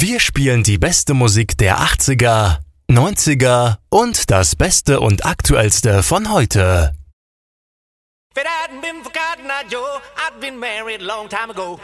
Wir spielen die beste Musik der 80er, 90er und das Beste und Aktuellste von heute. If it hadn't been for Cotton Eye Joe, I'd been married a long time ago.